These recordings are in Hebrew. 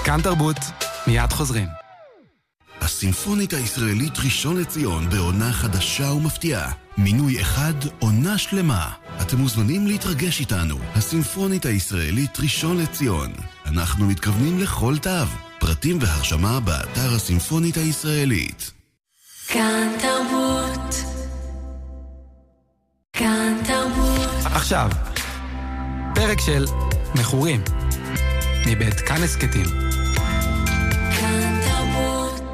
כאן תרבות, מיד חוזרים. הסימפונית הישראלית ראשון לציון בעונה חדשה ומפתיעה. מינוי אחד, עונה שלמה. אתם מוזמנים להתרגש איתנו. הסימפונית הישראלית ראשון לציון. אנחנו מתכוונים לכל תו. פרטים והרשמה באתר הסימפונית הישראלית. כאן תרבות. כאן תרבות. עכשיו, פרק של מכורים. מבית כאן הסקטים. כאן תרבות.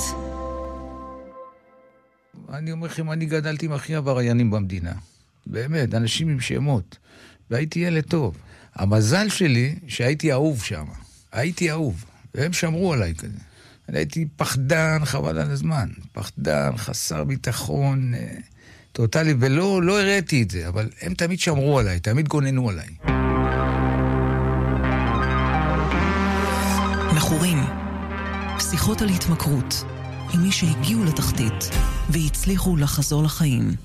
אני אומר לכם, אני גדלתי עם הכי עבריינים במדינה. באמת, אנשים עם שמות. והייתי ילד טוב. המזל שלי שהייתי אהוב שם. הייתי אהוב. והם שמרו עליי כזה. אני הייתי פחדן, חבל על הזמן. פחדן, חסר ביטחון, טוטלי, ולא הראיתי את זה, אבל הם תמיד שמרו עליי, תמיד גוננו עליי. מכורים. פסיכות על התמכרות. עם מי שהגיעו לתחתית והצליחו לחזור לחיים.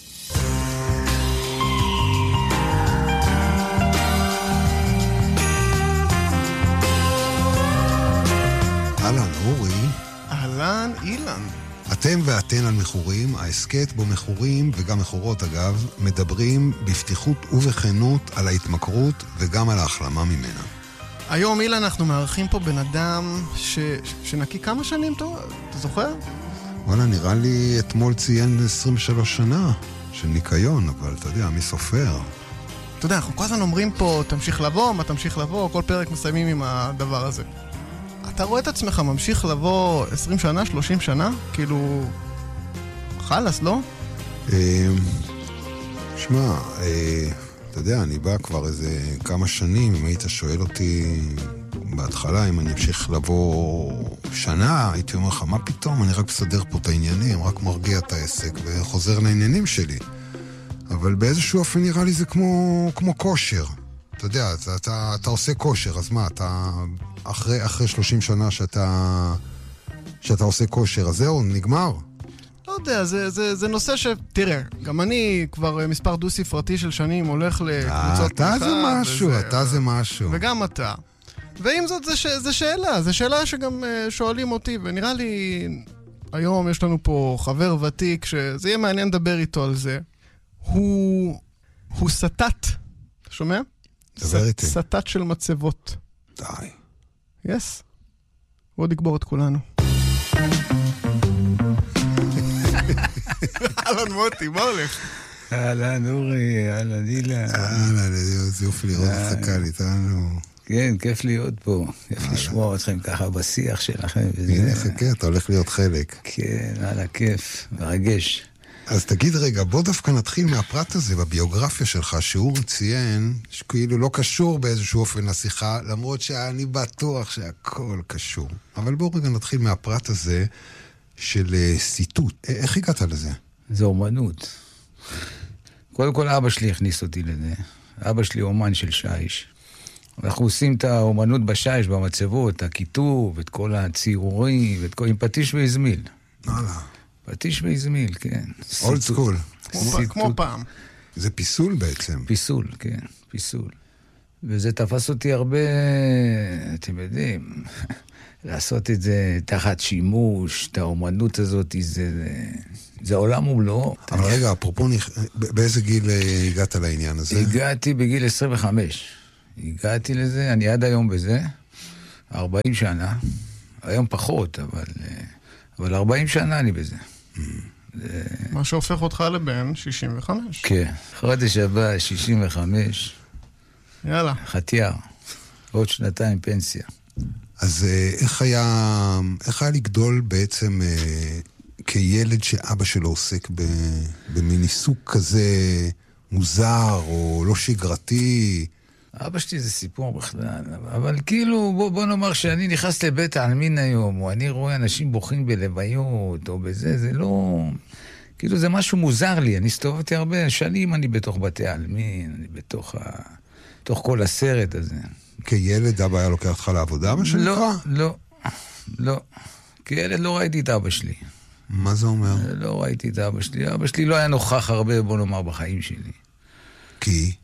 אהלן, אורי. אהלן, אילן. אתם ואתן על מכורים, העסקת בו מכורים וגם מכורות אגב, מדברים בפתיחות ובכנות על ההתמכרות וגם על ההחלמה ממנה. היום אילן אנחנו מארחים פה בן אדם שנקי כמה שנים טוב, אתה זוכר? וואלה, נראה לי אתמול ציין 23 שנה של ניקיון, אבל אתה יודע, מי סופר? אתה יודע, אנחנו כל הזמן אומרים פה, תמשיך לבוא, מה תמשיך לבוא, כל פרק מסיימים עם הדבר הזה. אתה רואה את עצמך ממשיך לבוא 20 שנה, 30 שנה? כאילו, חלס, לא? שמע, אתה יודע, אני בא כבר איזה כמה שנים, אם היית שואל אותי בהתחלה אם אני אמשיך לבוא שנה, הייתי אומר לך, מה פתאום? אני רק מסדר פה את העניינים, רק מרגיע את העסק וחוזר לעניינים שלי. אבל באיזשהו אופן נראה לי זה כמו כושר. אתה יודע, אתה עושה כושר, אז מה, אתה אחרי 30 שנה שאתה עושה כושר, אז זהו, נגמר? לא יודע, זה נושא תראה, גם אני כבר מספר דו-ספרתי של שנים הולך לקבוצות אתה זה משהו, אתה זה משהו. וגם אתה. ועם זאת, זה שאלה שגם שואלים אותי, ונראה לי, היום יש לנו פה חבר ותיק, שזה יהיה מעניין לדבר איתו על זה. הוא סטט, שומע? דבר איתי. סטט של מצבות. די. יס. בוא נגבור את כולנו. אהלן מוטי, מה הולך? אהלן אורי, אהלן אילן. אהלן, זה יופי לראות אותך כאן איתנו. כן, כיף להיות פה. כיף לשמוע אתכם ככה בשיח שלכם. הנה, חכה, אתה הולך להיות חלק. כן, הלאה, כיף, מרגש. אז תגיד רגע, בוא דווקא נתחיל מהפרט הזה בביוגרפיה שלך, שהוא ציין שכאילו לא קשור באיזשהו אופן לשיחה, למרות שאני בטוח שהכל קשור. אבל בוא רגע נתחיל מהפרט הזה של סיטוט. איך הגעת לזה? זה אומנות. קודם כל אבא שלי הכניס אותי לזה. אבא שלי אומן של שיש. אנחנו עושים את האומנות בשיש, במצבות, את הכיתוב, את כל הציורים, עם פטיש ואזמיל. נעלה. פטיש ואזמיל, כן. אולד סקול. כמו פעם. זה פיסול בעצם. פיסול, כן, פיסול. וזה תפס אותי הרבה, אתם יודעים, לעשות את זה תחת שימוש, את האומנות הזאת, זה עולם ומלואו. אבל רגע, אפרופו, באיזה גיל הגעת לעניין הזה? הגעתי בגיל 25. הגעתי לזה, אני עד היום בזה, 40 שנה. היום פחות, אבל 40 שנה אני בזה. מה שהופך אותך לבן 65. כן, חודש הבא 65. יאללה. חתיאר. עוד שנתיים פנסיה. אז איך היה לגדול בעצם כילד שאבא שלו עוסק במין עיסוק כזה מוזר או לא שגרתי? אבא שלי זה סיפור בכלל, אבל כאילו בוא נאמר שאני נכנס לבית העלמין היום, או אני רואה אנשים בוכים בלוויות, או בזה, זה לא... כאילו זה משהו מוזר לי, אני הסתובבתי הרבה שנים, אני בתוך בתי העלמין, אני בתוך כל הסרט הזה. כילד אבא היה לוקח אותך לעבודה, מה שנקרא? לא. כילד לא ראיתי את אבא שלי. מה זה אומר? לא ראיתי את אבא שלי. אבא שלי לא היה נוכח הרבה, בוא נאמר, בחיים שלי. כי?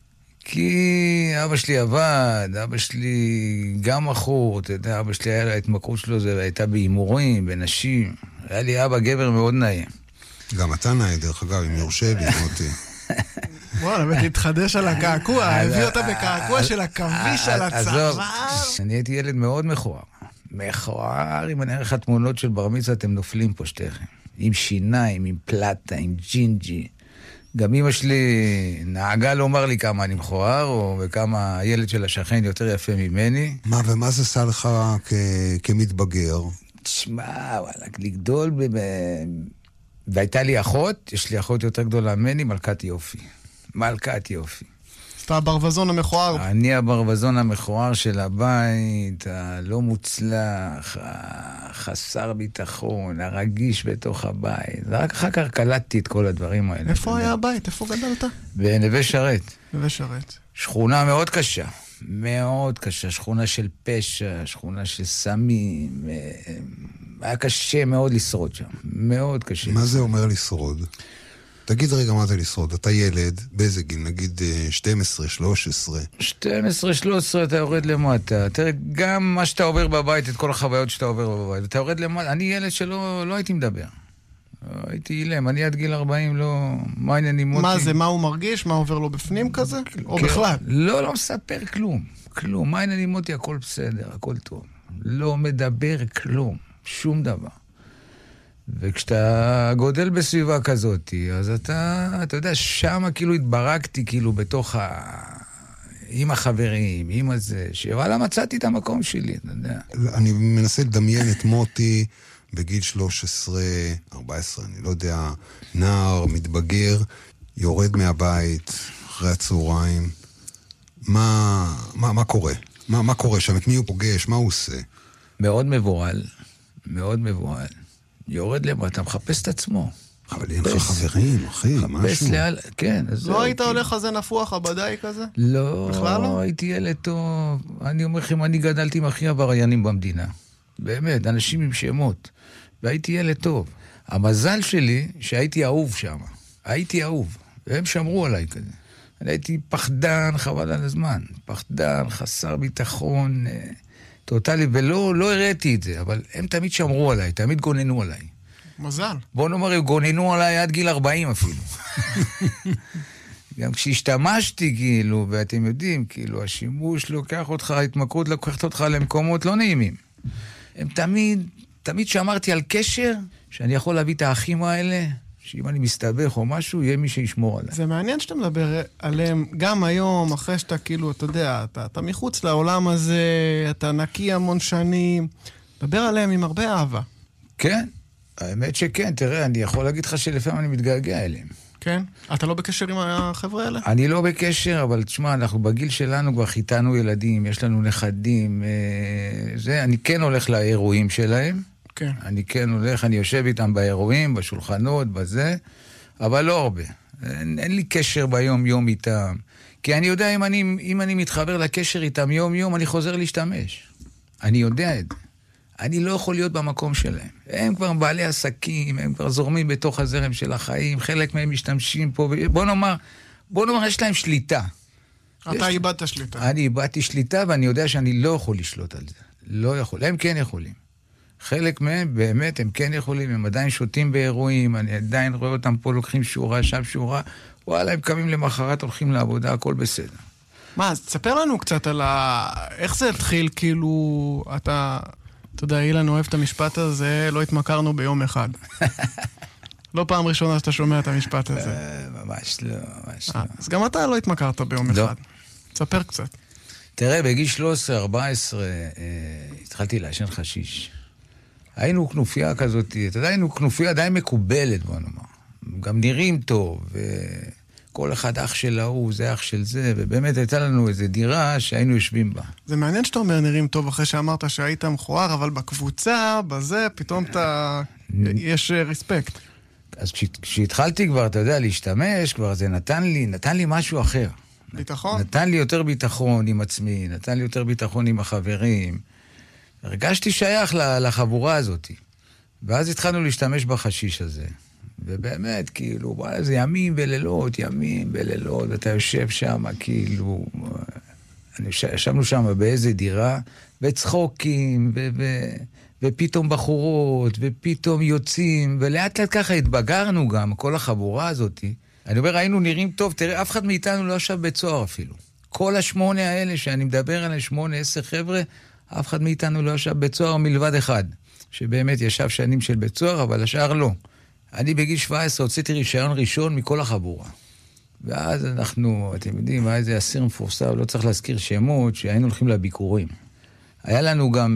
כי אבא שלי עבד, אבא שלי גם מכור, אתה יודע, אבא שלי היה, ההתמכרות שלו זה הייתה בהימורים, בנשים. היה לי אבא גבר מאוד נעים. גם אתה נאה, דרך אגב, אם יורשה לי, מוטי. וואלה, באמת להתחדש על הקעקוע, הביא אותה בקעקוע של הכביש על הצוואר. אני הייתי ילד מאוד מכוער. מכוער, אם אני אראה לך תמונות של בר מצווה, אתם נופלים פה שתיכם. עם שיניים, עם פלטה, עם ג'ינג'י. גם אמא שלי נהגה לומר לי כמה אני מכוער, או וכמה הילד של השכן יותר יפה ממני. מה, ומה זה עשה לך כמתבגר? תשמע, וואלה, לגדול והייתה לי אחות, יש לי אחות יותר גדולה ממני, מלכת יופי. מלכת יופי. אתה הברווזון המכוער. אני הברווזון המכוער של הבית, הלא מוצלח, החסר ביטחון, הרגיש בתוך הבית. רק אחר כך קלטתי את כל הדברים האלה. איפה היה הבית? איפה גדלת? בנווה שרת. נווה שרת. שכונה מאוד קשה. מאוד קשה. שכונה של פשע, שכונה של סמים. היה קשה מאוד לשרוד שם. מאוד קשה. מה זה אומר לשרוד? תגיד רגע מה זה לשרוד. אתה ילד, באיזה גיל? נגיד 12, 13. 12, 13 אתה יורד למטה. תראה, גם מה שאתה עובר בבית, את כל החוויות שאתה עובר בבית. אתה יורד למטה. אני ילד שלא הייתי מדבר. הייתי אילם. אני עד גיל 40 לא... מה העניינים מותי? מה זה? מה הוא מרגיש? מה עובר לו בפנים כזה? או כן. בכלל? לא מספר כלום. כלום. מה העניינים מותי? הכל בסדר, הכל טוב. לא מדבר כלום. שום דבר. וכשאתה גודל בסביבה כזאת, אז אתה יודע, שמה כאילו התברקתי כאילו בתוך עם החברים, עם הזה, שוואלה מצאתי את המקום שלי, אתה יודע. אני מנסה לדמיין את מוטי בגיל 13, 14, אני לא יודע, נער, מתבגר, יורד מהבית אחרי הצהריים. מה קורה? מה קורה שם? את מי הוא פוגש? מה הוא עושה? מאוד מבועל, מאוד מבועל. יורד למטה, מחפש את עצמו. אבל אין לך חברים, אחי, משהו. כן. לא היית הולך כזה נפוח הבדאי כזה? לא, בכלל לא? הייתי ילד טוב. אני אומר לכם, אני גדלתי עם הכי עבריינים במדינה. באמת, אנשים עם שמות. והייתי ילד טוב. המזל שלי, שהייתי אהוב שם. הייתי אהוב. והם שמרו עליי כזה. אני הייתי פחדן, חבל על הזמן. פחדן, חסר ביטחון... טוטלי, ולא הראיתי את זה, אבל הם תמיד שמרו עליי, תמיד גוננו עליי. מזל. בוא נאמר, הם גוננו עליי עד גיל 40 אפילו. גם כשהשתמשתי, כאילו, ואתם יודעים, כאילו, השימוש לוקח אותך, ההתמכרות לוקחת אותך למקומות לא נעימים. הם תמיד שמרתי על קשר, שאני יכול להביא את האחים האלה, שאם אני מסתבך או משהו, יהיה מי שישמור עליי. זה מעניין שאתה מדבר עליהם גם היום, אחרי שאתה כאילו, אתה יודע, אתה מחוץ לעולם הזה, אתה נקי המון שנים, מדבר עליהם עם הרבה אהבה. כן, האמת שכן, תראה, אני יכול להגיד לך שלפעמים אני מתגעגע אליהם. כן? אתה לא בקשר עם החבר'ה האלה? אני לא בקשר, אבל תשמע, אנחנו בגיל שלנו כבר חיתנו ילדים, יש לנו נכדים, אני כן הולך לאירועים שלהם. כן. אני כן הולך, אני יושב איתם באירועים, בשולחנות, בזה, אבל לא הרבה. אין לי קשר ביום-יום איתם. כי אני יודע, אם אני מתחבר לקשר איתם יום-יום, אני חוזר להשתמש. אני יודע את זה. אני לא יכול להיות במקום שלהם. הם כבר בעלי עסקים, הם כבר זורמים בתוך הזרם של החיים, חלק מהם משתמשים פה, בוא נאמר, יש להם שליטה. אתה איבדת שליטה. אני איבדתי שליטה, ואני יודע שאני לא יכול לשלוט על זה. לא יכול. הם כן יכולים. חלק מהם, באמת, הם כן יכולים, הם עדיין שותים באירועים, אני עדיין רואה אותם פה, לוקחים שורה, שם שורה, וואלה, הם קמים למחרת, הולכים לעבודה, הכל בסדר. מה, אז תספר לנו קצת על איך זה התחיל, כאילו, אתה יודע, אילן אוהב את המשפט הזה, לא התמכרנו ביום אחד. לא פעם ראשונה שאתה שומע את המשפט הזה. ממש לא, ממש לא. אז גם אתה לא התמכרת ביום אחד. תספר קצת. תראה, בגיל 13-14 התחלתי לעשן חשיש. היינו כנופיה כזאת, אתה יודע, היינו כנופיה די מקובלת, בוא נאמר. גם נראים טוב, וכל אחד אח של ההוא, זה אח של זה, ובאמת הייתה לנו איזו דירה שהיינו יושבים בה. זה מעניין שאתה אומר נראים טוב אחרי שאמרת שהיית מכוער, אבל בקבוצה, בזה, פתאום יש רספקט. אז כשהתחלתי כבר, אתה יודע, להשתמש, כבר זה נתן לי משהו אחר. ביטחון? נתן לי יותר ביטחון עם עצמי, נתן לי יותר ביטחון עם החברים. הרגשתי שייך לחבורה הזאת. ואז התחלנו להשתמש בחשיש הזה. ובאמת, כאילו, זה ימים ולילות, ואתה יושב שם, כאילו, ישבנו שם באיזה דירה, וצחוקים, ופתאום בחורות, ופתאום יוצאים, ולאט לאט ככה התבגרנו גם, כל החבורה הזאת. אני אומר, היינו נראים טוב, תראה, אף אחד מאיתנו לא ישב בית סוהר אפילו. כל 8 האלה שאני מדבר עליהם, 8-10 חבר'ה, אף אחד מאיתנו לא ישב בית סוהר מלבד אחד, שבאמת ישב שנים של בית סוהר, אבל השאר לא. אני בגיל 17 הוצאתי רישיון ראשון מכל החבורה. ואז אנחנו, אתם יודעים, היה איזה אסיר מפורסם, לא צריך להזכיר שמות, שהיינו הולכים לביקורים. היה לנו גם,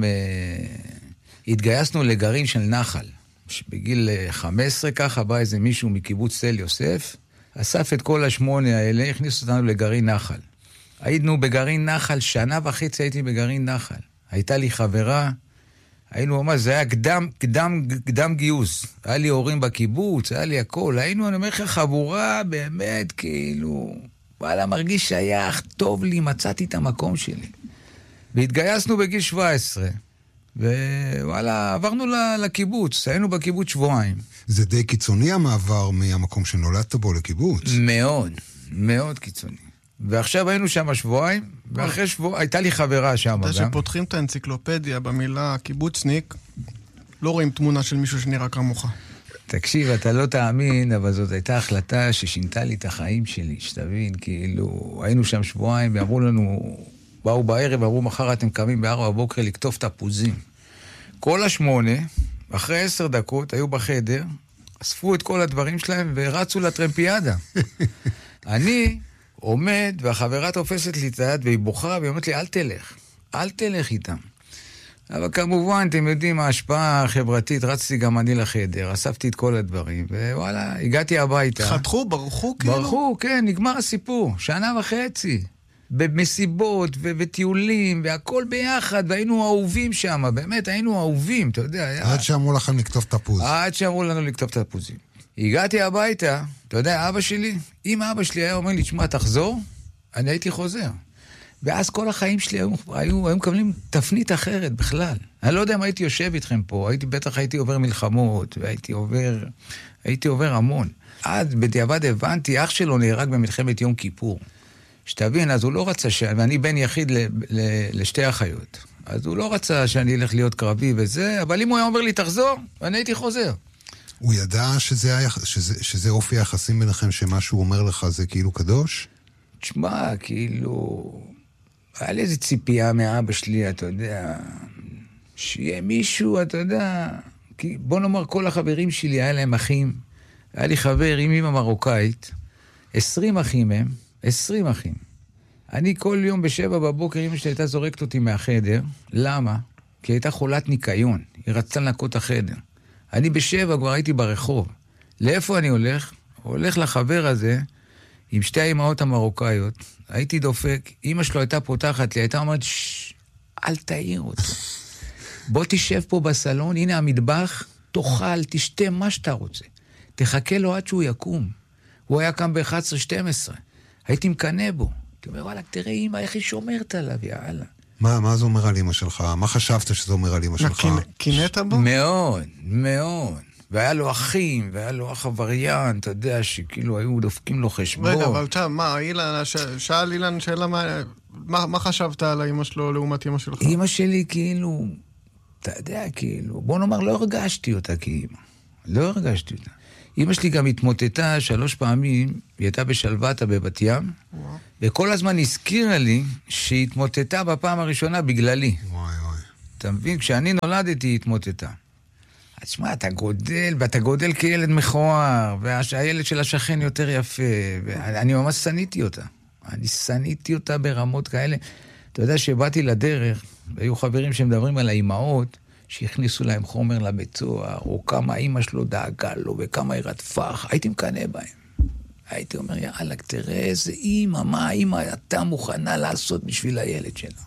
התגייסנו לגרעין של נחל. בגיל 15 ככה בא איזה מישהו מקיבוץ תל יוסף, אסף את כל 8 האלה, הכניס אותנו לגרעין נחל. היינו בגרעין נחל, 1.5 שנה הייתי בגרעין נחל. הייתה לי חברה, היינו ממש, זה היה קדם גיוס. היה לי הורים בקיבוץ, היה לי הכל. היינו, אני אומר לך, חבורה באמת, כאילו, וואלה, מרגיש שייך, טוב לי, מצאתי את המקום שלי. והתגייסנו בגיל 17, ווואלה, עברנו לקיבוץ, היינו בקיבוץ 2 שבועות. זה די קיצוני המעבר מהמקום שנולדת בו לקיבוץ. מאוד, מאוד קיצוני. ועכשיו היינו שם 2 שבועות, ואחרי שבוע הייתה לי חברה שם גם. אתה שפותחים את האנציקלופדיה במילה קיבוצניק, לא רואים תמונה של מישהו שנראה כמוך. תקשיב, אתה לא תאמין, אבל זאת הייתה החלטה ששינתה לי את החיים שלי, שתבין, כאילו, היינו שם 2 שבועות, ואמרו לנו, באו בערב, אמרו, מחר אתם קמים ב4:00 לקטוף תפוזים. כל 8, אחרי 10 דקות, היו בחדר, אספו את כל הדברים שלהם, ורצו לטרמפיאדה. אני עומד, והחברה תופסת לי את היד, והיא בוכה, והיא אומרת לי, אל תלך איתם. אבל כמובן, אתם יודעים, ההשפעה החברתית, רצתי גם אני לחדר, אספתי את כל הדברים, ווואלה, הגעתי הביתה. חתכו, ברחו כאילו? ברחו, כן, נגמר הסיפור, 1.5 שנה. במסיבות וטיולים, והכל ביחד, והיינו אהובים שם, באמת, היינו אהובים, אתה יודע. עד שאמרו לכם לקטוף תפוז. עד שאמרו לנו לקטוף תפוזים. הגעתי הביתה, אתה יודע, אם אבא שלי היה אומר לי, תשמע, תחזור, אני הייתי חוזר. ואז כל החיים שלי היו מקבלים תפנית אחרת בכלל. אני לא יודע אם הייתי יושב איתכם פה, בטח הייתי עובר מלחמות, והייתי עובר המון. עד בדיעבד הבנתי, אח שלו נהרג במלחמת יום כיפור. שתבין, אז הוא לא רצה ואני בן יחיד לשתי אחיות. אז הוא לא רצה שאני אלך להיות קרבי וזה, אבל אם הוא היה אומר לי, תחזור, אני הייתי חוזר. הוא ידע שזה אופי היחסים ביניכם, שמה שהוא אומר לך זה כאילו קדוש? תשמע, כאילו, היה לי איזו ציפייה מאבא שלי, אתה יודע, שיהיה מישהו, אתה יודע, כי בוא נאמר, כל החברים שלי, היה להם אחים, היה לי חבר עם אמא מרוקאית, 20 אחים הם, 20 אחים. אני כל יום ב7:00, אמא שלי הייתה זורקת אותי מהחדר. למה? כי הייתה חולת ניקיון. היא רצתה לנקות החדר. אני ב7:00 כבר הייתי ברחוב. לאיפה אני הולך? הולך לחבר הזה, עם 2 האימהות המרוקאיות. הייתי דופק. אמא שלו הייתה פותחת לי, הייתה אומרת, אל תעיר אותו. בוא תשב פה בסלון, הנה המטבח, תאכל, תשתה מה שאתה רוצה. תחכה לו עד שהוא יקום. הוא היה קם ב11-12. הייתי מקנה בו. אתה אומר, וואלה, תראה אמא, איך היא שומרת עליו, יאללה. מה זה אומר על אמא שלך? מה חשבת שזה אומר על אמא שלך? קינאת בו? מאוד, מאוד. והיה לו אחים, והיה לו אח עבריין, אתה יודע, שכאילו היו דופקים לו חשבון. רגע, אבל עכשיו, מה, שאל אילן שאלה, מה חשבת על האמא שלו לעומת אמא שלך? אמא שלי כאילו, אתה יודע, כאילו, בוא נאמר, לא הרגשתי אותה כאמא. לא הרגשתי אותה. אמא שלי גם התמוטטה 3 פעמים, היא הייתה בשלוותה בבת ים, וכל הזמן הזכירה לי שהיא התמוטטה בפעם הראשונה בגללי. וואי. אתה מבין? כשאני נולדתי היא התמוטטה. אז שמע, אתה גודל, ואתה גודל כילד מכוער, והילד של השכן יותר יפה, ואני ממש שניתי אותה. אני שניתי אותה ברמות כאלה. אתה יודע שבאתי לדרך, והיו חברים שמדברים על האימהות, שהכניסו להם חומר לבית סוהר, או כמה אמא שלו דאגה לו, וכמה היא רדפה, הייתי מקנה בהם. הייתי אומר, יאללה, תראה איזה אמא, מה אמא אתה מוכנה לעשות בשביל הילד שלה.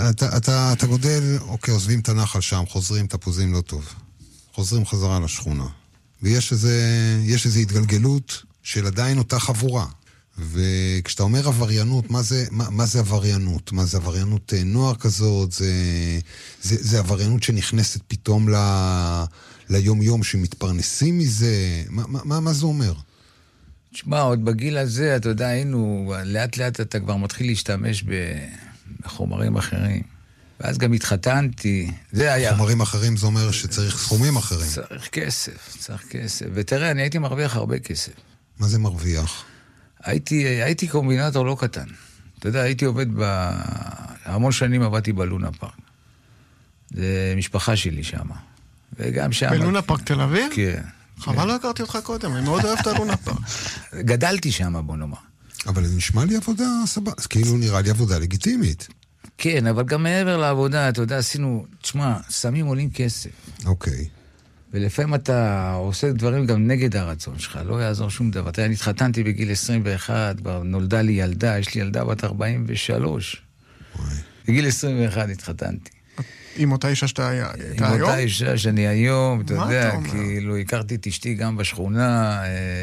אתה גודל, אוקיי, עוזבים את הנחל שם, חוזרים תפוזים לא טוב. חוזרים חזרה לשכונה. ויש איזו התגלגלות של עדיין אותה חבורה. וכשאתה אומר עבריינות, מה זה עבריינות? מה זה עבריינות נוער כזאת? זה עבריינות שנכנסת פתאום ליום-יום שמתפרנסים מזה? מה זה אומר? תשמע, עוד בגיל הזה, אתה יודע, לאט לאט אתה כבר מתחיל להשתמש בחומרים אחרים. ואז גם התחתנתי. חומרים אחרים זה אומר שצריך סכומים אחרים. צריך כסף. ותראה, אני הייתי מרוויח הרבה כסף. מה זה מרוויח? הייתי קומבינטור לא קטן. אתה יודע, הייתי עובד המון שנים עבדתי בלונה פארק. זה משפחה שלי שם. וגם שם... בלונה פארק תל אביב? כן. חבל לא הכרתי אותך קודם, אני מאוד אוהב את הלונה פארק. גדלתי שם, בוא נאמר. אבל זה נשמע לי עבודה סבבה. אז כאילו נראה לי עבודה לגיטימית. כן, אבל גם מעבר לעבודה, אתה יודע, עשינו... תשמע, סמים עולים כסף. אוקיי. ולפעמים אתה עושה דברים גם נגד הרצון שלך, לא יעזור שום דבר. אני התחתנתי בגיל 21, נולדה לי ילדה, יש לי ילדה בת 43. בגיל 21 התחתנתי. עם אותה אישה שאתה היום? עם אותה אישה שאני היום, אתה יודע, כאילו, הכרתי את אשתי גם בשכונה,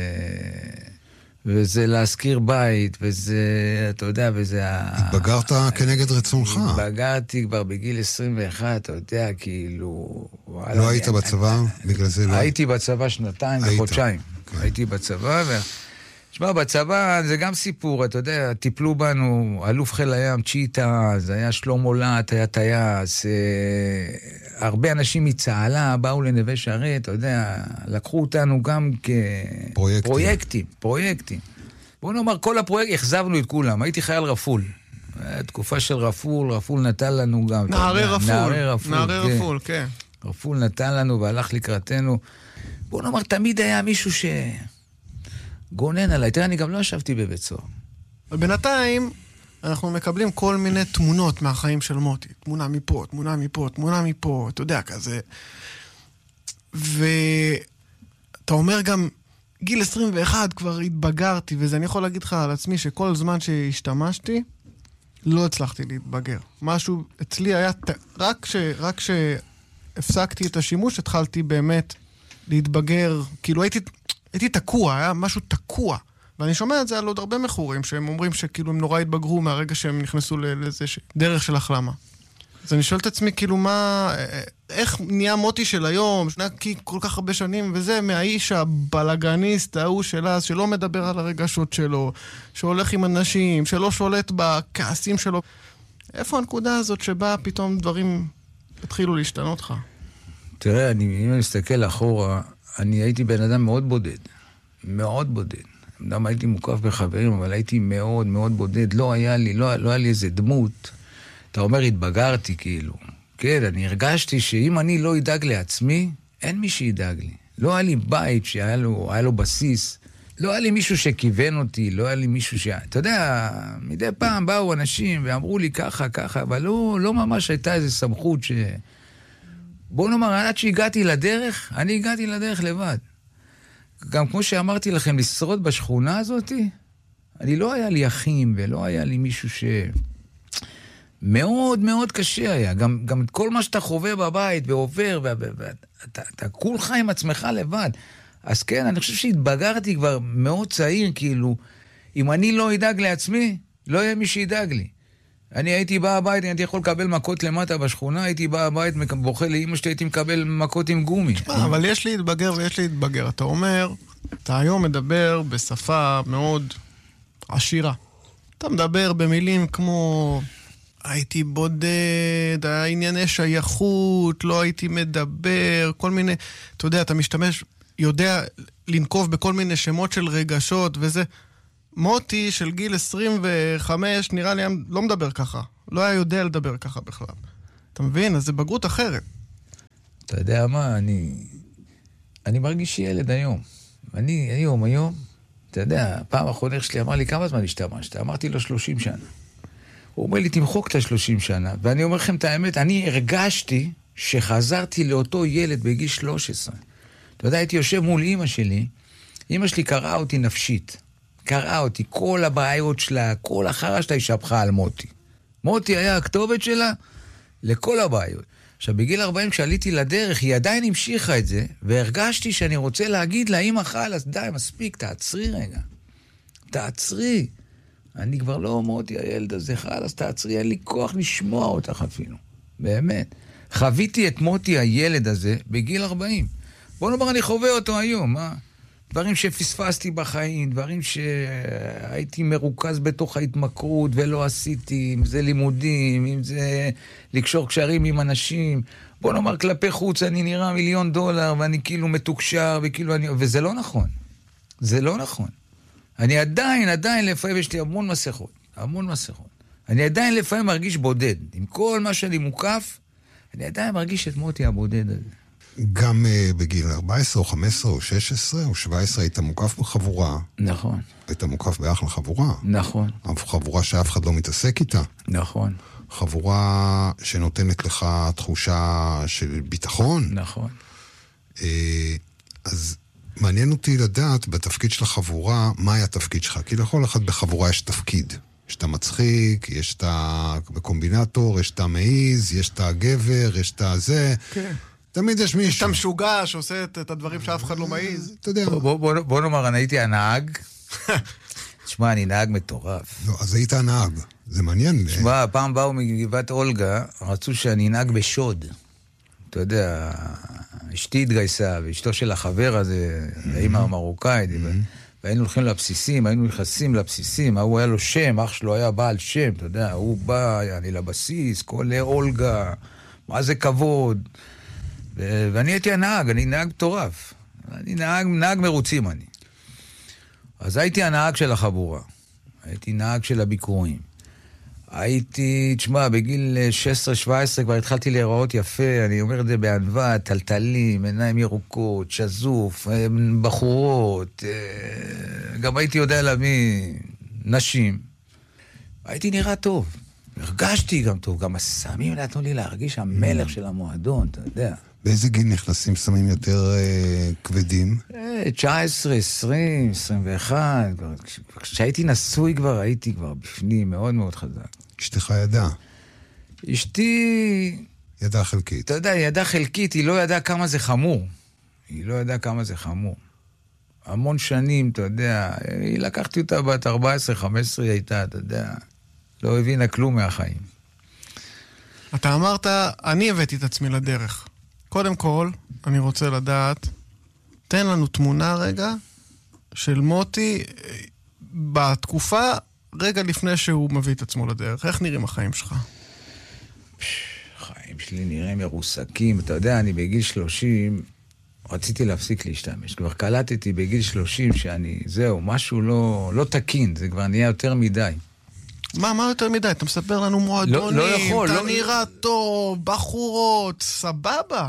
וזה להזכיר בית, וזה, אתה יודע, וזה... התבגרת כנגד רצונך. התבגרתי כבר בגיל 21, אתה יודע, כאילו... לא היית בצבא? בגלל זה לא... הייתי בצבא שנתיים וחודשיים. הייתי בצבא, תשמע, בצבא זה גם סיפור, אתה יודע, טיפלו בנו, אלוף חיל הים, צ'יטה, זה היה שלמה לט, היה טייס, הרבה אנשים מצהלה באו לנווה שערי, אתה יודע, לקחו אותנו גם פרויקטים. בוא נאמר, כל הפרויקט, החזבנו את כולם, הייתי חייל רפול. תקופה של רפול נתן לנו גם... נערי רפול, כן. רפול נתן לנו והלך לקראתנו. בוא נאמר, תמיד היה מישהו גונן עליי. תראה, אני גם לא ישבתי בבית סוהר. בינתיים, אנחנו מקבלים כל מיני תמונות מהחיים של מוטי. תמונה מפה, אתה יודע, כזה. ואתה אומר גם, גיל 21 כבר התבגרתי, וזה אני יכול להגיד לך על עצמי שכל זמן שהשתמשתי, לא הצלחתי להתבגר. משהו אצלי היה, רק שהפסקתי את השימוש, התחלתי באמת להתבגר, כאילו הייתי תקוע, היה משהו תקוע. ואני שומע את זה על עוד הרבה מכורים, שהם אומרים שכאילו הם נורא התבגרו מהרגע שהם נכנסו לאיזה דרך של החלמה. אז אני שואל את עצמי, כאילו איך נהיה מוטי של היום, כל כך הרבה שנים, וזה מהאיש הבלגניסט, ההוא של אז, שלא מדבר על הרגשות שלו, שהולך עם אנשים, שלא שולט בכעסים שלו. איפה הנקודה הזאת שבה פתאום דברים התחילו להשתנות לך? תראה, אם אני מסתכל אחורה, אני הייתי בן אדם מאוד בודד. גם הייתי מוקף בחברים, אבל הייתי מאוד מאוד בודד. לא היה לי איזה דמות. אתה אומר, התבגרתי כאילו. כן, אני הרגשתי שאם אני לא אדאג לעצמי, אין מי שידאג לי. לא היה לי בית שהיה לו בסיס. לא היה לי מישהו שכיוון אותי, לא היה לי מישהו אתה יודע, מדי פעם באו אנשים ואמרו לי ככה, אבל לא ממש הייתה איזו סמכות בוא נאמר, עד שהגעתי לדרך, אני הגעתי לדרך לבד. גם כמו שאמרתי לכם, לשרוד בשכונה הזאת, לא היה לי אחים, ולא היה לי מישהו מאוד מאוד קשה היה. גם כל מה שאתה חווה בבית ועובר, אתה כולך עם עצמך לבד. אז כן, אני חושב שהתבגרתי כבר מאוד צעיר, כאילו, אם אני לא אדאג לעצמי, לא יהיה מי שידאג לי. אני הייתי בא הבית, הייתי יכול לקבל מכות למטה בשכונה, הייתי בא הבית, בוכה לאמא שלי, הייתי מקבל מכות עם גומי. אבל יש לי להתבגר ויש לי להתבגר. אתה אומר, אתה היום מדבר בשפה מאוד עשירה. אתה מדבר במילים כמו, הייתי בודד, הענייני שייכות, לא הייתי מדבר, כל מיני, אתה יודע, אתה משתמש, יודע לנקוב בכל מיני שמות של רגשות וזה. מוטי של גיל 25 נראה לי לא מדבר ככה. לא היה יודע לדבר ככה בכלל. אתה מבין? אז זה בגרות אחרת. אתה יודע מה? אני מרגיש ילד היום. אני היום, אתה יודע, פעם החונך שלי אמר לי, כמה זמן השתמשת? אמרתי לו 30 שנה. הוא אומר לי, תמחוק את ה-30 שנה. ואני אומר לכם את האמת, אני הרגשתי שחזרתי לאותו ילד בגיל 13. אתה יודע, הייתי יושב מול אמא שלי, אמא שלי קראה אותי נפשית. קראה אותי, כל הבעיות שלה, כל החרה שלה השפחה על מוטי. מוטי היה הכתובת שלה לכל הבעיות. עכשיו, בגיל 40 כשעליתי לדרך, היא עדיין המשיכה את זה, והרגשתי שאני רוצה להגיד לה, אמא חלאס, די, מספיק, תעצרי רגע. תעצרי. אני כבר לא מוטי הילד הזה, חלאס, תעצרי, אין לי כוח לשמוע אותך אפילו. באמת. חוויתי את מוטי הילד הזה בגיל 40. בוא נאמר, אני חווה אותו היום, מה? דברים שפספסתי בחיים, דברים שהייתי מרוכז בתוך ההתמכרות ולא עשיתי, אם זה לימודים, אם זה לקשור קשרים עם אנשים. בוא נאמר, כלפי חוץ אני נראה $1,000,000 ואני כאילו מתוקשר וזה לא נכון. זה לא נכון. אני עדיין לפעמים יש לי המון מסכות. אני עדיין לפעמים מרגיש בודד. עם כל מה שאני מוקף, אני עדיין מרגיש את מוטי הבודד הזה. גם בגיל 14 או 15 או 16 או 17 היית מוקף בחבורה. נכון. היית מוקף באחלה חבורה. נכון. חבורה שאף אחד לא מתעסק איתה. נכון. חבורה שנותנת לך תחושה של ביטחון. נכון. אז מעניין אותי לדעת בתפקיד של החבורה, מה היה התפקיד שלך? כי לכל אחד בחבורה יש תפקיד. יש את המצחיק, יש את הקומבינטור, יש את המעיז, יש את הגבר, יש את הזה. כן. תמיד יש מישהו. יש את המשוגע שעושה את הדברים שאף אחד לא מעיז. אתה יודע. בוא נאמר, אני הייתי הנהג. תשמע, אני נהג מטורף. לא, אז היית הנהג. זה מעניין. תשמע, פעם באו מגבעת אולגה, רצו שאני נהג בשוד. אתה יודע, אשתי התגייסה, ואשתו של החבר הזה, האמא המרוקאית, והיינו הולכים לבסיסים, היינו נכנסים לבסיסים, הוא היה לו שם, אח שלו היה בעל שם, אתה יודע, הוא בא, אני לבסיס, כל אולגה, מה זה כבוד. ואני הייתי הנהג, אני נהג מטורף. אני נהג מרוצים אני. אז הייתי הנהג של החבורה. הייתי נהג של הביקורים. תשמע, בגיל 16-17 כבר התחלתי להיראות יפה, אני אומר את זה בענווה, טלטלים, עיניים ירוקות, שזוף, בחורות, גם הייתי יודע להביא נשים. הייתי נראה טוב, הרגשתי גם טוב, גם הסמים נתנו לי להרגיש המלך של המועדון, אתה יודע. באיזה גיל נכנסים סמים יותר כבדים? 19, 20, 21, כשהייתי נשוי כבר, הייתי כבר בפנים מאוד מאוד חזק. אשתך ידעה? אשתי... ידעה חלקית. אתה יודע, היא ידעה חלקית, היא לא ידעה כמה זה חמור. המון שנים, אתה יודע, היא לקחתי אותה בת 14-15, היא הייתה, אתה יודע, לא הבינה כלום מהחיים. אתה אמרת, אני הבאתי את עצמי לדרך. קודם כל, אני רוצה לדעת, תן לנו תמונה רגע של מוטי בתקופה רגע לפני שהוא מביא את עצמו לדרך. איך נראים החיים שלך? החיים שלי נראים מרוסקים. אתה יודע, אני בגיל 30 רציתי להפסיק להשתמש. כבר קלטתי בגיל 30 שאני, זהו, משהו לא תקין. זה כבר נהיה יותר מדי. מה יותר מדי? אתה מספר לנו מועדונים, לא יכול, אתה נראה טוב, בחורות, סבבה.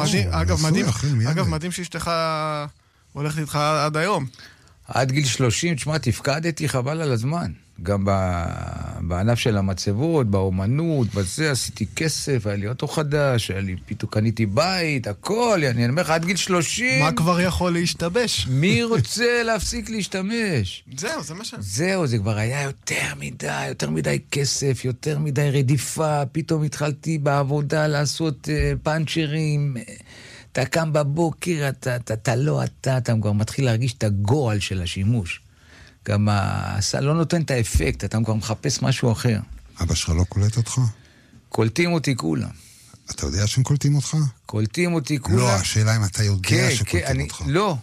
אגב, מדהים שאשתך הולכת איתך עד היום. עד גיל 30, תשמע, תפקדתי חבל על הזמן. גם בענף של המצבות, באומנות, בזה, עשיתי כסף, היה לי אוטו חדש, פתאום קניתי בית, הכל, אני אומר לך, עד גיל 30... מה כבר יכול להשתבש? מי רוצה להפסיק להשתמש? זהו, זה מה ש... זהו, זה כבר היה יותר מדי כסף, יותר מדי רדיפה, פתאום התחלתי בעבודה לעשות פאנצ'רים, אתה קם בבוקר, אתה כבר מתחיל להרגיש את הגועל של השימוש. גם הסל לא נותן את האפקט, אתה כבר מחפש משהו אחר. אבא שלך לא קולט אותך? קולטים אותי כולם. אתה יודע שהם קולטים אותך? קולטים אותי כולם. לא, השאלה אם אתה יודע שקולטים אותך.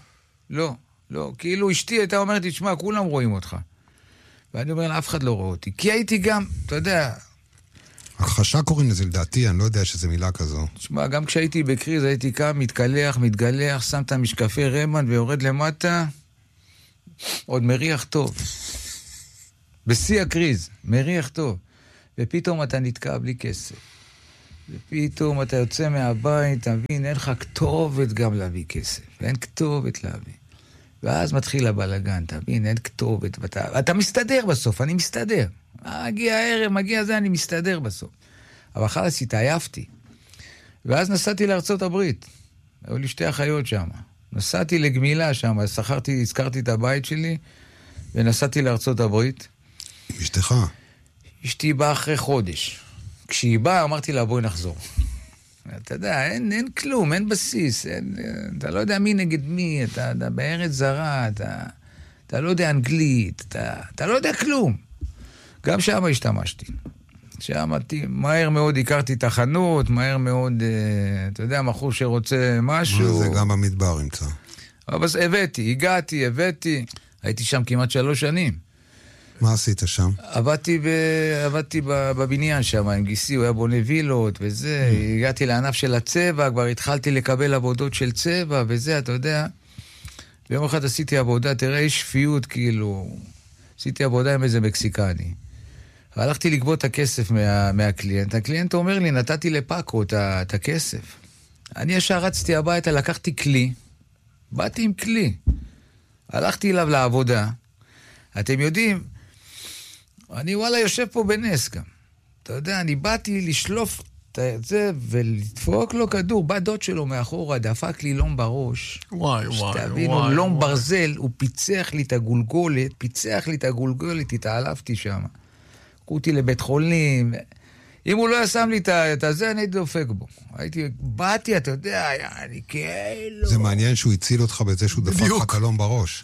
לא. כאילו אשתי הייתה אומרת לי, תשמע, כולם רואים אותך. ואני אומר לה, אף אחד לא רואה אותי. כי הייתי גם, אתה יודע... הכחשה קוראים לזה לדעתי, אני לא יודע שזה מילה כזו. תשמע, גם כשהייתי בקריז, הייתי קם, מתגלח, שם את המשקפי רמן ויורד למטה... עוד מריח טוב. בשיא הקריז, מריח טוב. ופתאום אתה נתקע בלי כסף. ופתאום אתה יוצא מהבית, תבין, אין לך כתובת גם להביא כסף. אין כתובת להביא. ואז מתחיל הבלגן, תבין, אין כתובת. אתה מסתדר בסוף, אני מסתדר. מגיע הערב, מגיע זה, אני מסתדר בסוף. אבל חלס התעייפתי. ואז נסעתי לארצות הברית. היו לי 2 אחיות שם. נסעתי לגמילה שם, הזכרתי את הבית שלי, ונסעתי לארצות הברית. עם אשתך? אשתי באה אחרי חודש. כשהיא באה, אמרתי לה, בואי נחזור. אתה יודע, אין כלום, אין בסיס, אתה לא יודע מי נגד מי, אתה בארץ זרה, אתה לא יודע אנגלית, אתה לא יודע כלום. גם שם השתמשתי. שם מהר מאוד הכרתי את החנות, מהר מאוד, אתה יודע, מכור שרוצה משהו. זה גם במדבר ימצא. אבל הגעתי, הייתי שם כמעט 3 שנים. מה עשית שם? עבדתי בבניין שם, עם גיסי, הוא היה בונה וילות וזה, הגעתי לענף של הצבע, כבר התחלתי לקבל עבודות של צבע וזה, אתה יודע. ביום אחד עשיתי עבודה, תראה, יש שפיות כאילו, עשיתי עבודה עם איזה מקסיקני. והלכתי לגבות את הכסף מהקליינט, הקליינט אומר לי, נתתי לפאקו את הכסף. אני ישר רצתי הביתה, לקחתי כלי, באתי עם כלי, הלכתי אליו לעבודה, אתם יודעים, אני וואלה יושב פה בנס גם. אתה יודע, אני באתי לשלוף את זה ולדפוק לו כדור. בא דוד שלו מאחורה, דפק לי לום בראש. וואי. שתבינו, לום ברזל, הוא פיצח לי את הגולגולת, התעלפתי שם. קחו לבית חולים. אם הוא לא ישם לי את זה, אני הייתי דופק בו. באתי, אתה יודע, אני כאילו... זה מעניין שהוא הציל אותך בזה שהוא דפק לך כלום בראש.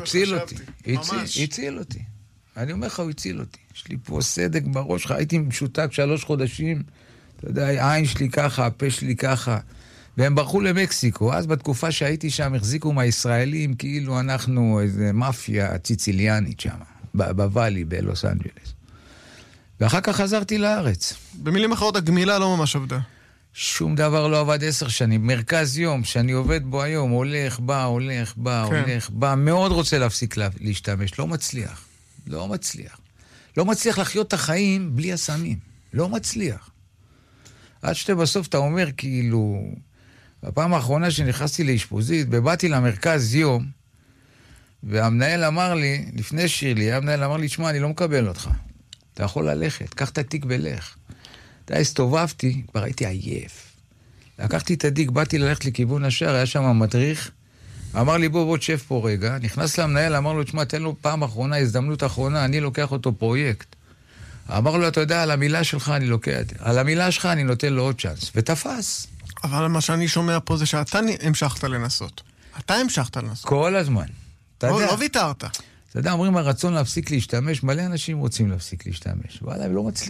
הציל אותי. אני אומר לך, הוא הציל אותי. יש לי פה סדק בראש, הייתי משותק 3 חודשים, אתה יודע, העין שלי ככה, הפה שלי ככה, והם ברחו למקסיקו. אז בתקופה שהייתי שם, החזיקו מהישראלים, כאילו אנחנו איזה מאפיה ציציליאנית שם, בוואלי, בלוס אנג'לס. ואחר כך חזרתי לארץ. במילים אחרות, הגמילה לא ממש עבדה. שום דבר לא עבד 10 שנים. מרכז יום שאני עובד בו היום, הולך, בא, מאוד רוצה להפסיק להשתמש, לא מצליח לחיות את החיים בלי הסמים. לא מצליח. עד שבסוף אתה אומר כאילו, בפעם האחרונה שנכנסתי לאשפוזית, ובאתי למרכז יום, והמנהל אמר לי, לפני שירלי, המנהל אמר לי, שמע, אני לא מקבל אותך. אתה יכול ללכת, קח את התיק ולך. אתה הסתובבתי, כבר הייתי עייף. לקחתי את התיק, באתי ללכת לכיוון השער, היה שם מדריך, אמר לי, בוא תשב פה רגע. נכנס למנהל, אמר לו, תשמע, תן לו פעם אחרונה, הזדמנות אחרונה, אני לוקח אותו פרויקט. אמר לו, אתה יודע, על המילה שלך אני לוקח, על המילה שלך אני נותן לו עוד צ'אנס, ותפס. אבל מה שאני שומע פה זה שאתה המשכת לנסות. אתה המשכת לנסות. כל הזמן. לא ויתרת. אתה יודע, אומרים, הרצון להפסיק להשתמש, מלא אנשים רוצים להפסיק להשתמש. וואלה,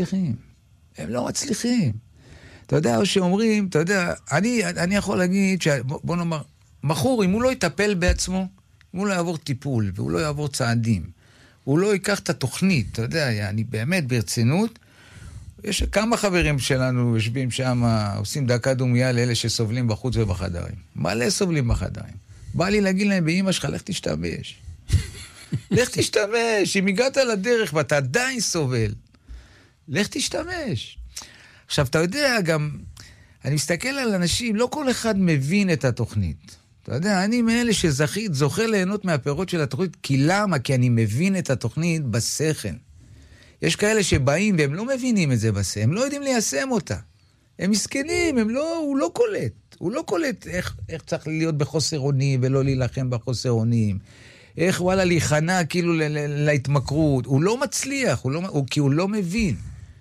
הם לא מצליחים. אתה יודע, או שאומרים, אתה יודע, אני יכול להגיד, בוא נאמר, מכור, אם הוא לא יטפל בעצמו, אם הוא לא יעבור טיפול, והוא לא יעבור צעדים, הוא לא ייקח את התוכנית, אתה יודע, אני באמת ברצינות, יש כמה חברים שלנו יושבים שם, עושים דקה דומיה לאלה שסובלים בחוץ ובחדרים. מלא סובלים בחדרים. בא לי להגיד להם, באמא שלך, לך תשתמש. לך תשתמש, אם הגעת לדרך ואתה עדיין סובל, לך תשתמש. עכשיו, אתה יודע, גם, אני מסתכל על אנשים, לא כל אחד מבין את התוכנית. אתה יודע, אני מאלה זוכה ליהנות מהפירות של התוכנית, כי למה? כי אני מבין את התוכנית בשכל. יש כאלה שבאים והם לא מבינים את זה בשכל, הם לא יודעים ליישם אותה. הם מסכנים, הוא לא קולט איך צריך להיות בחוסר אונים ולא להילחם בחוסר אונים. איך וואלה להיכנע כאילו להתמכרות. הוא לא מצליח, כי הוא לא מבין.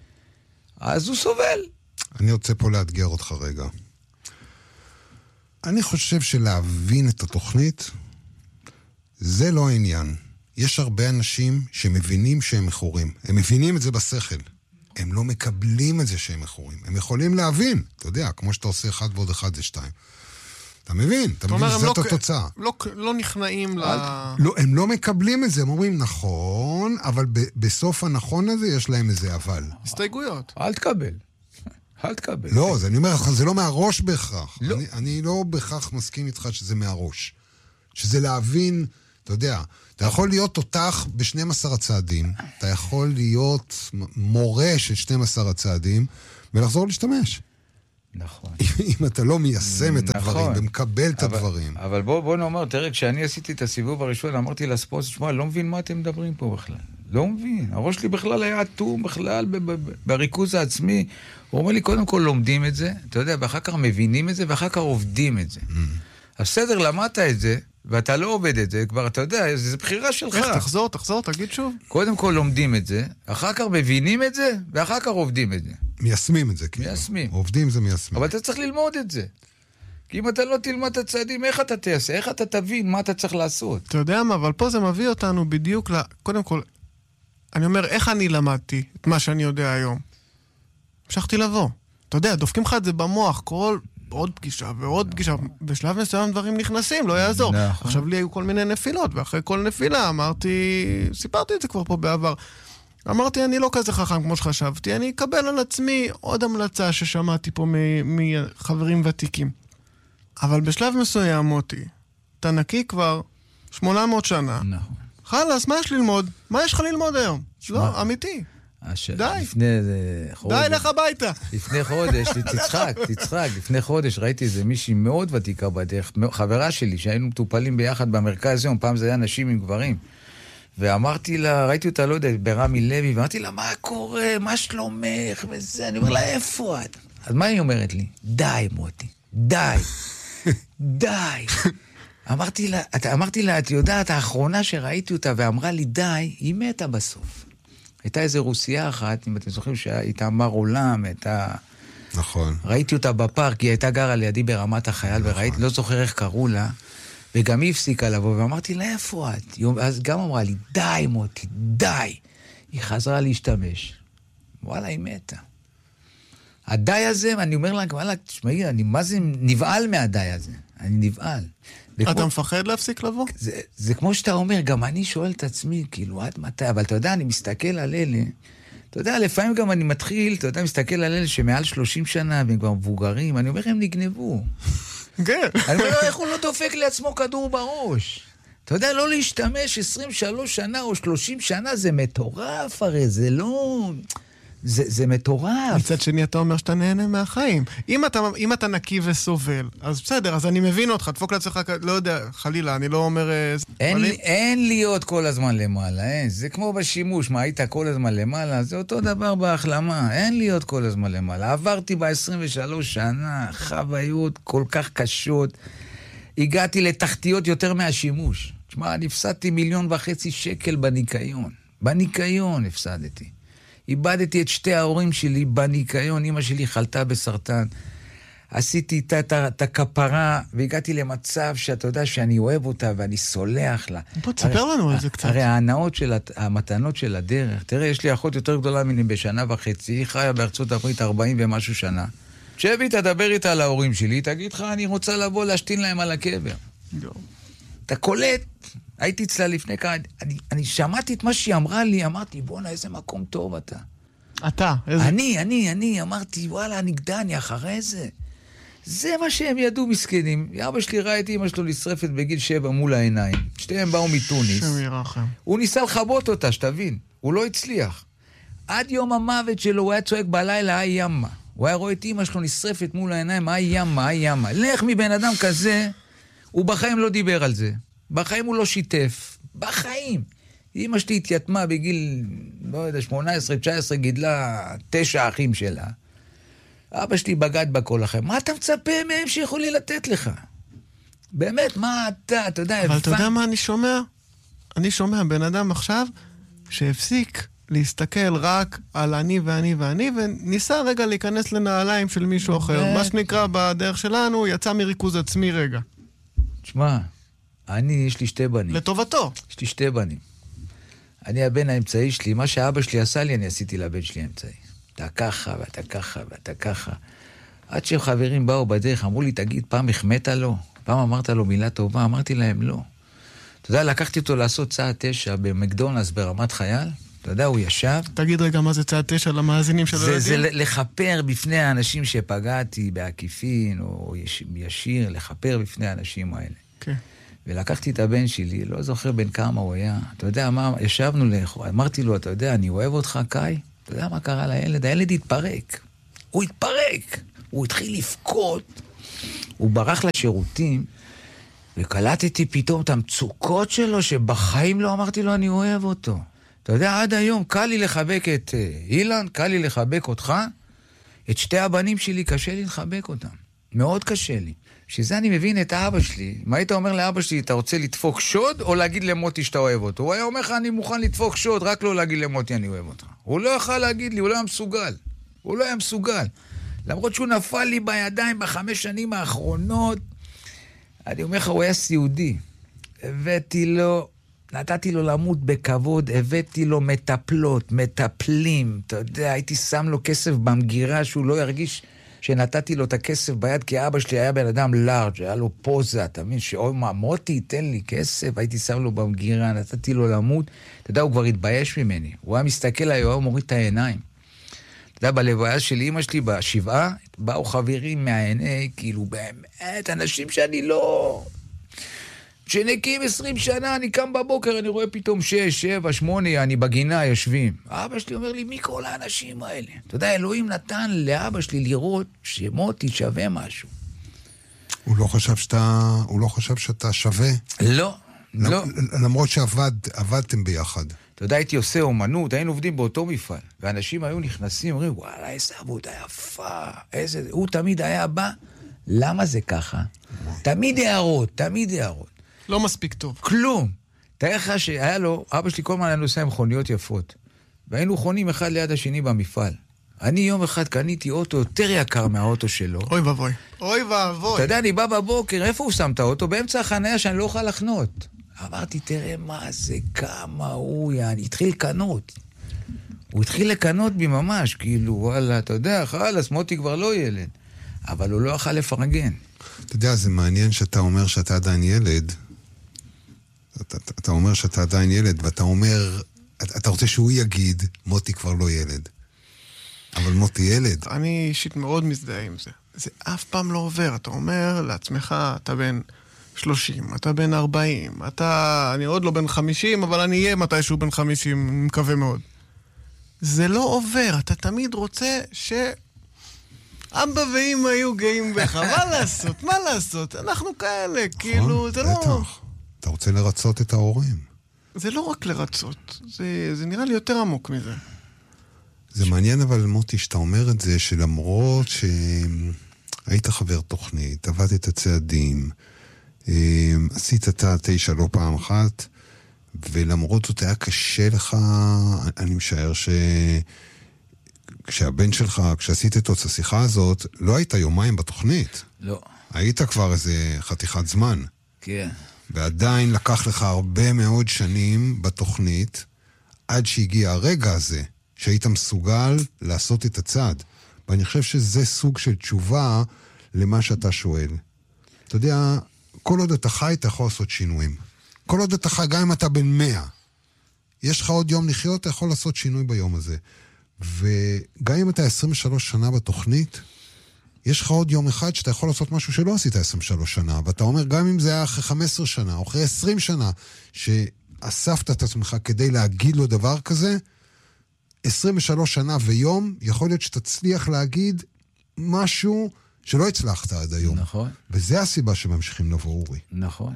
אז הוא סובל. אני רוצה פה לאתגר אותך רגע. אני חושב שלהבין את התוכנית, זה לא העניין. יש הרבה אנשים שמבינים שהם מכורים. הם מבינים את זה בשכל. הם לא מקבלים את זה שהם מכורים. הם יכולים להבין. אתה יודע, כמו שאתה עושה 1 ועוד 1 זה 2. אתה מבין? אתה מבין שזאת התוצאה. לא נכנעים לא, הם לא מקבלים את זה. הם אומרים, נכון, אבל בסוף הנכון הזה יש להם איזה אבל. הסתייגויות. אל תקבל. לא, אני אומר לך, זה לא מהראש בהכרח. אני לא בהכרח מסכים איתך שזה מהראש. שזה להבין, אתה יודע, אתה יכול להיות תותח ב-12 הצעדים, אתה יכול להיות מורה של 12 הצעדים, ולחזור להשתמש. נכון. אם אתה לא מיישם את הדברים, ומקבל את הדברים. אבל בוא נאמר, תראה, כשאני עשיתי את הסיבוב הראשון, אמרתי לספורט, שמע, לא מבין מה אתם מדברים פה בכלל. לא מבין. הראש שלי בכלל היה אטום בכלל בריכוז העצמי. הוא אומר לי, קודם כל לומדים את זה, אתה יודע, ואחר כך מבינים את זה, ואחר כך עובדים את זה. בסדר, למדת את זה, ואתה לא עובד את זה, כבר אתה יודע, זה בחירה שלך. איך, תחזור, תגיד שוב. קודם כל לומדים את זה, אחר כך מבינים את זה, ואחר כך עובדים את זה. מיישמים את זה, כאילו. מיישמים. עובדים זה מיישמים. אבל אתה צריך ללמוד את זה. כי אם אתה לא תלמד את הצעדים, איך אתה תעשה? איך אתה תבין מה אתה צריך לעשות? אתה יודע מה, אבל פה זה מביא אותנו בדיוק קודם כל, אני אומר, איך אני למדתי את מה שאני יודע היום? המשכתי לבוא. אתה יודע, דופקים לך את זה במוח, כל עוד פגישה ועוד פגישה, בשלב מסוים דברים נכנסים, לא יעזור. עכשיו לי היו כל מיני נפילות, ואחרי כל נפילה אמרתי, סיפרתי את זה כבר פה בעבר, אמרתי, אני לא כזה חכם כמו שחשבתי, אני אקבל על עצמי עוד המלצה ששמעתי פה מחברים ותיקים. אבל בשלב מסוים, מוטי, אתה נקי כבר 800 שנה. נכון. חלס, מה יש ללמוד? מה יש לך ללמוד היום? לא, אמיתי. די. די, לך הביתה. לפני חודש, תצחק. לפני חודש ראיתי איזה מישהי מאוד ותיקה בדרך, חברה שלי, שהיינו מטופלים ביחד במרכז יום, פעם זה היה נשים עם גברים. ואמרתי לה, ראיתי אותה, לא יודע, ברמי לוי, ואמרתי לה, מה קורה? מה שלומך? וזה, אני אומר לה, איפה את? אז מה היא אומרת לי? די, מוטי, די. די. אמרתי לה, את יודעת, האחרונה שראיתי אותה ואמרה לי די, היא מתה בסוף. הייתה איזו רוסייה אחת, אם אתם זוכרים שהייתה מר עולם, נכון. ראיתי אותה בפארק, היא הייתה גרה לידי ברמת החייל, וראיתי, לא זוכר איך קראו לה, וגם היא הפסיקה לבוא, ואמרתי לה, איפה את? אז גם אמרה לי, די מוטי, די. היא חזרה להשתמש. וואלה, היא מתה. הדי הזה, אני אומר לה, וואלה, תשמעי, אני מה זה נבעל מהדי הזה? אני נבעל. אתה מפחד להפסיק לבוא? זה כמו שאתה אומר, גם אני שואל את עצמי, כאילו, עד מתי? אבל אתה יודע, אני מסתכל על אלה, אתה יודע, לפעמים גם אני מתחיל, אתה יודע, מסתכל על אלה שמעל 30 שנה, והם כבר מבוגרים, אני אומר, הם נגנבו. כן. אני אומר, איך הוא לא דופק לעצמו כדור בראש? אתה יודע, לא להשתמש 23 שנה או 30 שנה, זה מטורף הרי, זה לא... זה מטורף. מצד שני, אתה אומר שאתה נהנה מהחיים. אם אתה נקי וסובל, אז בסדר, אז אני מבין אותך, דפוק לעצמך, לא יודע, חלילה, אני לא אומר... אין להיות כל הזמן למעלה, אין. זה כמו בשימוש, מה היית כל הזמן למעלה? זה אותו דבר בהחלמה, אין להיות כל הזמן למעלה. עברתי ב-23 שנה, חוויות כל כך קשות, הגעתי לתחתיות יותר מהשימוש. תשמע, אני הפסדתי 1.5 מיליון שקל בניקיון. בניקיון הפסדתי. איבדתי את שתי ההורים שלי בניקיון, אמא שלי חלתה בסרטן. עשיתי את הכפרה, והגעתי למצב שאתה יודע שאני אוהב אותה ואני סולח לה. בוא תספר לנו על זה קצת. הרי המתנות של הדרך, תראה, יש לי אחות יותר גדולה ממני בשנה וחצי, היא חיה בארצות הברית 40 ומשהו שנה. תשבי, תדבר איתה על ההורים שלי, תגיד לך, אני רוצה לבוא להשתין להם על הקבר. אתה קולט, הייתי אצלה לפני כאן, אני שמעתי את מה שהיא אמרה לי, אמרתי, בוא'נה, איזה מקום טוב אתה. אתה? אני, אמרתי, וואלה, אני אחרי זה. זה מה שהם ידעו מסכנים. אבא שלי ראה את אמא שלו לשרפת בגיל 7 מול העיניים. שתיהם באו מתוניס. שם ירחם. הוא ניסה לחבות אותה, שתבין. הוא לא הצליח. עד יום המוות שלו, הוא היה צועק בלילה, היי ימה. הוא היה רואה את אמא שלו נשרפת מול העיניים, היי ימה. לך מבן אדם כזה, הוא בחיים לא דיבר על זה. בחיים הוא לא שיתף. בחיים. אמא שלי התייתמה בגיל, לא יודע, 18, 19, גידלה 9 אחים שלה. אבא שלי בגד בכל החיים. מה אתה מצפה מהם שיכולי לתת לך? באמת, מה אתה יודע... אבל אתה יודע מה אני שומע? אני שומע בן אדם עכשיו שהפסיק להסתכל רק על אני ואני ואני, וניסה רגע להיכנס לנעליים של מישהו אחר. מה שנקרא בדרך שלנו, יצא מריכוז עצמי רגע. תשמע, יש לי 2 בנים. לטובתו. יש לי 2 בנים. אני הבן האמצעי שלי, מה שאבא שלי עשה לי, אני עשיתי לבן שלי האמצעי. אתה ככה, ואתה ככה, ואתה ככה. עד שחברים באו בדרך, אמרו לי, תגיד, פעם החמאת לו? פעם אמרת לו מילה טובה? אמרתי להם, לא. אתה יודע, לקחתי אותו לעשות צעד 9 במקדונלדס ברמת חייל. אתה יודע, הוא ישב. תגיד רגע, מה זה צעד 9 למאזינים של הילדים? זה לחפר בפני האנשים שפגעתי בעקיפין, או ישיר, לחפר בפני האנשים האלה. כן. ולקחתי את הבן שלי, לא זוכר בין כמה הוא היה. אתה יודע, ישבנו לאכול, אמרתי לו, אתה יודע, אני אוהב אותך, קאי. אתה יודע מה קרה לילד? הילד התפרק. הוא התפרק. הוא התחיל לפקות. הוא ברח לשירותים, וקלטתי פתאום את המצוקות שלו, שבחיים לא אמרתי לו, אני אוהב אותו. אתה יודע, עד היום קל לי לחבק את אילן, קל לי לחבק אותך. את 2 הבנים שלי קשה לי לחבק אותם. מאוד קשה לי. שזה אני מבין את האבא שלי. מה היית אומר לאבא שלי, אתה רוצה לדפוק שוד, או להגיד למוטי שאתה אוהב אותו? הוא היה אומר לך, אני מוכן לדפוק שוד, רק לא להגיד למוטי, אני אוהב אותך. הוא לא יכל להגיד לי, הוא לא היה מסוגל. הוא לא היה מסוגל. למרות שהוא נפל לי בידיים 5 שנים האחרונות, אני אומר לך, הוא היה סיעודי. הבאתי לו, נתתי לו למות בכבוד, הבאתי לו מטפלות, מטפלים, אתה יודע, הייתי שם לו כסף במגירה, שהוא לא ירגיש שנתתי לו את הכסף ביד, כי אבא שלי היה בן אדם לארג', היה לו פוזה, אתה מבין, שאוי מה, מוטי, תן לי כסף, הייתי שם לו במגירה, נתתי לו למות, אתה יודע, הוא כבר התבייש ממני, הוא היה מסתכל עליי, הוא היה מוריד את העיניים. אתה יודע, בלוויה של אמא שלי, בשבעה, באו חברים מהעיני, כאילו באמת, אנשים שאני לא... שנקים 20 שנה, אני קם בבוקר, אני רואה פתאום 6, 7, 8, אני בגינה יושבים. אבא שלי אומר לי, מי כל האנשים האלה? אתה יודע, אלוהים נתן לאבא שלי לראות שמוטי שווה משהו. הוא לא חשב שאתה שווה? לא, לא. למרות שעבדתם ביחד. אתה יודע, הייתי עושה אומנות, היינו עובדים באותו מפעל, ואנשים היו נכנסים, אומרים, וואלה, איזה עבודה יפה, איזה... הוא תמיד היה בא, למה זה ככה? תמיד הערות. לא מספיק טוב. כלום. תאר לך שהיה לו, אבא שלי כל הזמן היה נוסע עם מכוניות יפות. והיינו חונים אחד ליד השני במפעל. אני יום אחד קניתי אוטו יותר יקר מהאוטו שלו. אוי ואבוי. אתה יודע, אני בא בבוקר, איפה הוא שם את האוטו? באמצע החניה שאני לא אוכל לחנות. אמרתי, תראה מה זה, כמה הוא, התחיל לקנות. הוא התחיל לקנות בי ממש, כאילו, וואלה, אתה יודע, חלאס, מוטי כבר לא ילד. אבל הוא לא יכל לפרגן. אתה יודע, זה מעניין שאתה אומר שאתה עדיין ילד. אתה אומר שאתה עדיין ילד, ואתה אומר, אתה רוצה שהוא יגיד, מוטי כבר לא ילד. אבל מוטי ילד. אני אישית מאוד מזדהה עם זה. זה אף פעם לא עובר. אתה אומר לעצמך, אתה בן 30, אתה בן 40, אני עוד לא בן 50, אבל אני אהיה מתישהו בן 50, אני מקווה מאוד. זה לא עובר. אתה תמיד רוצה אבא ואמא היו גאים בך. מה לעשות? אנחנו כאלה, כאילו, זה לא... אתה רוצה לרצות את ההורים. זה לא רק לרצות, זה נראה לי יותר עמוק מזה. זה מעניין אבל מוטי שאתה אומר את זה, שלמרות שהיית חבר תוכנית, עבדת את צעדים, עשית את 9 לא פעם אחת, ולמרות זאת היה קשה לך, אני משער כשהבן שלך, כשעשית את השיחה הזאת, לא היית יומיים בתוכנית. לא. היית כבר איזה חתיכת זמן. כן. ועדיין לקח לך הרבה מאוד שנים בתוכנית, עד שהגיע הרגע הזה, שהיית מסוגל לעשות את הצעד. ואני חושב שזה סוג של תשובה למה שאתה שואל. אתה יודע, כל עוד אתה חי, אתה יכול לעשות שינויים. כל עוד אתה חי, גם אם אתה בן 100, יש לך עוד יום לחיות, אתה יכול לעשות שינוי ביום הזה. וגם אם אתה 23 שנה בתוכנית, יש לך עוד יום אחד שאתה יכול לעשות משהו שלא עשית 23 שנה, ואתה אומר, גם אם זה היה אחרי 15 שנה, או אחרי 20 שנה, שאספת את עצמך כדי להגיד לו דבר כזה, 23 שנה ויום, יכול להיות שתצליח להגיד משהו שלא הצלחת עד היום. נכון. וזה הסיבה שממשיכים לבוא, אורי. נכון.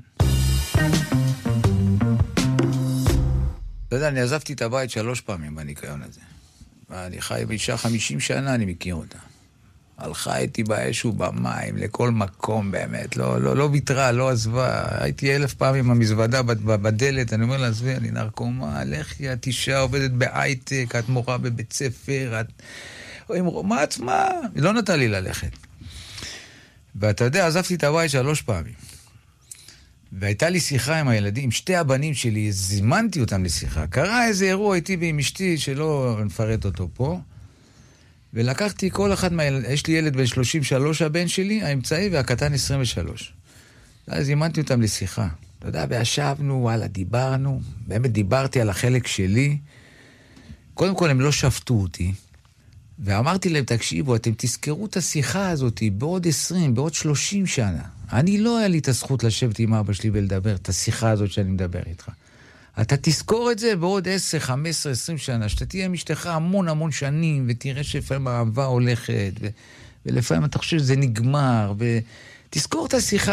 אתה יודע, אני עזבתי את הבית 3 פעמים בניקיון הזה. ואני חי באישה 50 שנה, אני מכיר אותה. הלכה איתי באש ובמים, לכל מקום באמת, לא ויתרה, לא עזבה. הייתי 1000 פעמים עם המזוודה בדלת, אני אומר לה, עזבי, אני נרקומה, לכי, את אישה, עובדת בהייטק, את מורה בבית ספר, את... מה עצמה? היא לא נתן לי ללכת. ואתה יודע, עזבתי את הבית 3 פעמים. והייתה לי שיחה עם הילדים, 2 הבנים שלי, זימנתי אותם לשיחה. קרה איזה אירוע איתי ועם אשתי, שלא נפרט אותו פה, ולקחתי כל אחד יש לי ילד בן 33, הבן שלי, האמצעי, והקטן 23. אז זימנתי אותם לשיחה. אתה יודע, וישבנו, וואלה, דיברנו, באמת דיברתי על החלק שלי. קודם כל, הם לא שפטו אותי, ואמרתי להם, תקשיבו, אתם תזכרו את השיחה הזאת בעוד 20, בעוד 30 שנה. אני לא היה לי את הזכות לשבת עם אבא שלי ולדבר את השיחה הזאת שאני מדבר איתך. אתה תזכור את זה בעוד 10, 15, 20 שנה, שאתה תהיה עם אשתך המון שנים, ותראה שלפעמים האהבה הולכת, ולפעמים אתה חושב שזה נגמר, ותזכור את השיחה